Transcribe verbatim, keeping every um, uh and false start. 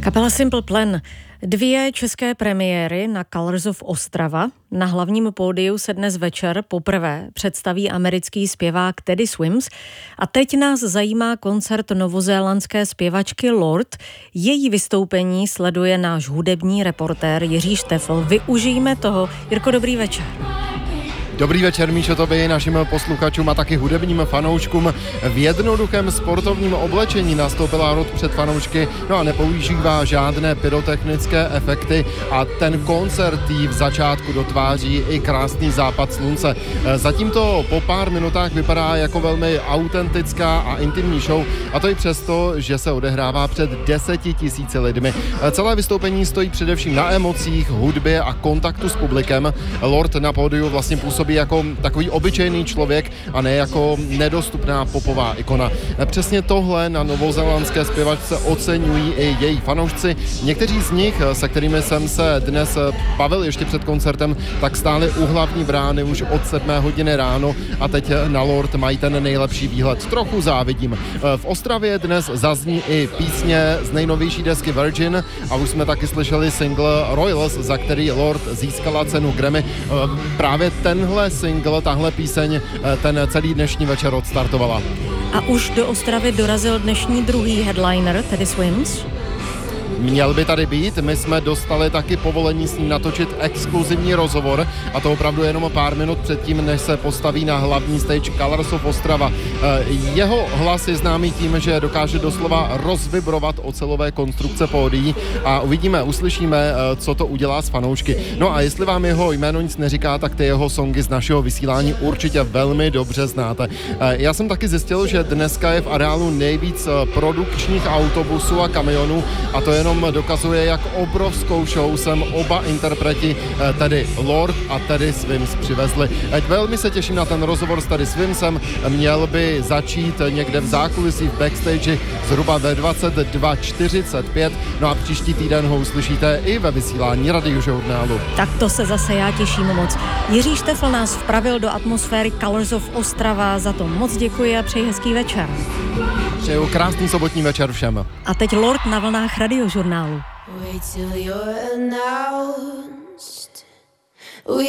Kapela Simple Plan. Dvě české premiéry na Colors of Ostrava. Na hlavním pódiu se dnes večer poprvé představí americký zpěvák Teddy Swims. A teď nás zajímá koncert novozélandské zpěvačky Lorde. Její vystoupení sleduje náš hudební reportér Jiří Štefl. Využijme toho. Jirko, dobrý večer. Dobrý večer, Míšo, tobě, našim posluchačům a taky hudebním fanouškům. V jednoduchém sportovním oblečení nastoupila Lorde před fanoušky, no a nepoužívá žádné pyrotechnické efekty a ten koncert jí v začátku dotváří i krásný západ slunce. Zatím to po pár minutách vypadá jako velmi autentická a intimní show, a to i přesto, že se odehrává před deseti tisíci lidmi. Celé vystoupení stojí především na emocích, hudbě a kontaktu s publikem. Lorde na pódiu vlastně působí jako takový obyčejný člověk a ne jako nedostupná popová ikona. Přesně tohle na novozélandské zpěvačce oceňují i její fanoušci. Někteří z nich, se kterými jsem se dnes bavil ještě před koncertem, tak stáli u hlavní brány už od sedmé hodiny ráno a teď na Lorde mají ten nejlepší výhled. Trochu závidím. V Ostravě dnes zazní i písně z nejnovější desky Virgin a už jsme taky slyšeli single Royals, za který Lorde získala cenu Grammy. Právě tenhle single, tahle píseň ten celý dnešní večer odstartovala. A už do Ostravy dorazil dnešní druhý headliner, Teddy Swims. Měl by tady být, my jsme dostali taky povolení s ním natočit exkluzivní rozhovor a to opravdu jenom pár minut předtím, než se postaví na hlavní stage Colors of Ostrava. Jeho hlas je známý tím, že dokáže doslova rozvibrovat ocelové konstrukce pódií a uvidíme, uslyšíme, co to udělá s fanoušky. No a jestli vám jeho jméno nic neříká, tak ty jeho songy z našeho vysílání určitě velmi dobře znáte. Já jsem taky zjistil, že dneska je v areálu nejvíc produkčních autobusů a kamionů a to je jenom dokazuje, jak obrovskou show sem oba interpreti, tedy Lorde a Teddy Swims, přivezli. Velmi se těším na ten rozhovor s Teddy Swimsem. Měl by začít někde v zákulisí v backstage zhruba ve dvacet dva čtyřicet pět. No a příští týden ho uslyšíte i ve vysílání Radiožurnálu. Tak to se zase já těším moc. Jiří Štefl nás vpravil do atmosféry Colors of Ostrava. Za to moc děkuji a přeji hezký večer. Přeju krásný sobotní večer všem. A teď Lorde na vlnách Radiožurnálu. Wait till you're announced.